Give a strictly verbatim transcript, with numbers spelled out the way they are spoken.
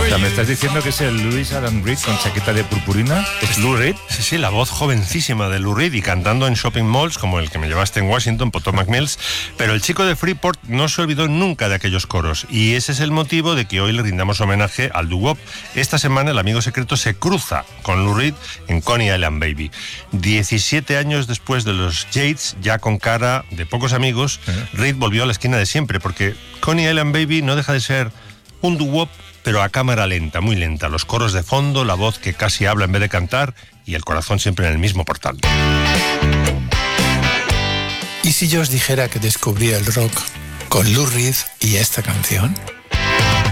sea, ¿me estás diciendo que es el Louis Adam Reed con chaqueta de purpurina? ¿Es Lou Reed? Sí, sí, la voz jovencísima de Lou Reed y cantando en shopping malls como el que me llevaste en Washington, Potomac Mills. Pero el chico de Freeport no se olvidó nunca de aquellos coros y ese es el motivo de que hoy le rindamos homenaje al doo-wop. Esta semana el amigo secreto se cruza con Lou Reed en Coney Island Baby. diecisiete años después de los Yates, ya con cara de pocos amigos, Reed volvió a la esquina de siempre porque Coney Island Baby no deja de ser un doo-wop, pero a cámara lenta, muy lenta. Los coros de fondo, la voz que casi habla en vez de cantar y el corazón siempre en el mismo portal. ¿Y si yo os dijera que descubrí el rock con Lou Reed y esta canción?